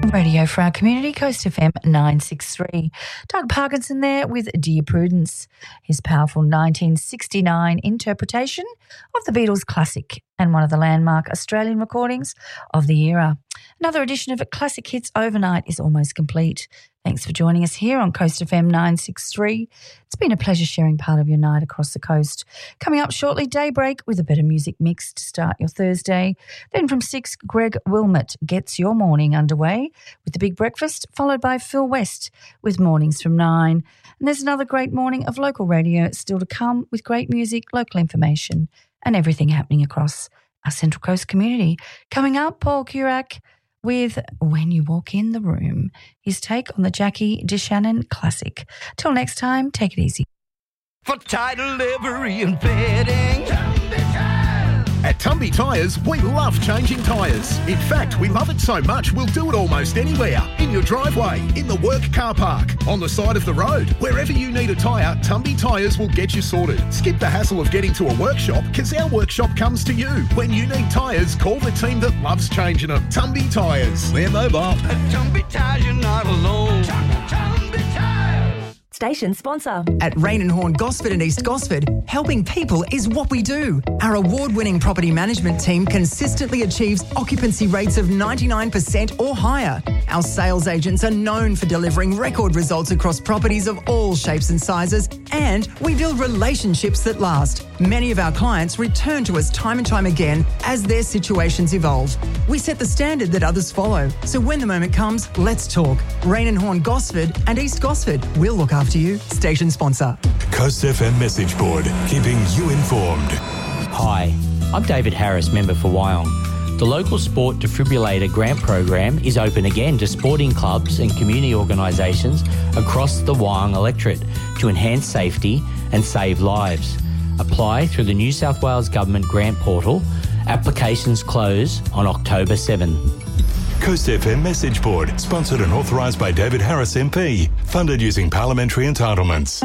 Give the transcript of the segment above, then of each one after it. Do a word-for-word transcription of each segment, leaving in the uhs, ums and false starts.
Radio for our community, Coast F M nine sixty-three. Doug Parkinson there with Dear Prudence, his powerful nineteen sixty-nine interpretation of the Beatles classic and one of the landmark Australian recordings of the era. Another edition of Classic Hits Overnight is almost complete. Thanks for joining us here on Coast F M nine sixty-three. It's been a pleasure sharing part of your night across the coast. Coming up shortly, Daybreak with a better music mix to start your Thursday. Then from six, Greg Wilmot gets your morning underway with the Big Breakfast, followed by Phil West with Mornings from nine. And there's another great morning of local radio still to come with great music, local information and everything happening across our Central Coast community. Coming up, Paul Curak with When You Walk in the Room, his take on the Jackie DeShannon classic. Till next time, take it easy. For title, livery and fitting, At Tumby Tyres, we love changing tyres. In fact, we love it so much we'll do it almost anywhere. In your driveway, in the work car park, on the side of the road. Wherever you need a tyre, Tumby Tyres will get you sorted. Skip the hassle of getting to a workshop because our workshop comes to you. When you need tyres, call the team that loves changing them. Tumby Tyres. We're mobile. At Tumby Tyres, you're not alone. Tumby Tyres. Station sponsor. At Rain and Horn Gosford and East Gosford, helping people is what we do. Our award-winning property management team consistently achieves occupancy rates of ninety-nine percent or higher. Our sales agents are known for delivering record results across properties of all shapes and sizes, and we build relationships that last. Many of our clients return to us time and time again as their situations evolve. We set the standard that others follow. So when the moment comes, let's talk. Rain and Horn Gosford and East Gosford. We'll look after you. Station sponsor. Coast F M message board, keeping you informed. Hi, I'm David Harris, member for Wyong. The local sport defibrillator grant program is open again to sporting clubs and community organisations across the Wyong electorate to enhance safety and save lives. Apply through the New South Wales Government grant portal. Applications close on October seventh. Coast F M message board, sponsored and authorised by David Harris M P, funded using parliamentary entitlements.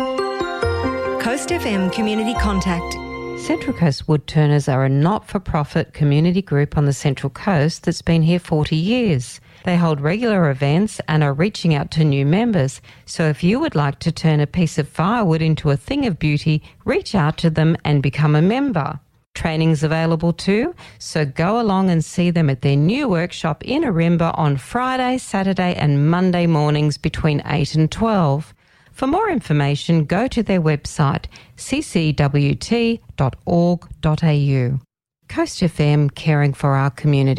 Coast F M Community Contact. Central Coast Woodturners are a not-for-profit community group on the Central Coast that's been here forty years. They hold regular events and are reaching out to new members. So if you would like to turn a piece of firewood into a thing of beauty, reach out to them and become a member. Training's available too, so go along and see them at their new workshop in Arimba on Friday, Saturday and Monday mornings between eight and twelve. For more information, go to their website c c w t dot org dot a u. Coast F M, caring for our community.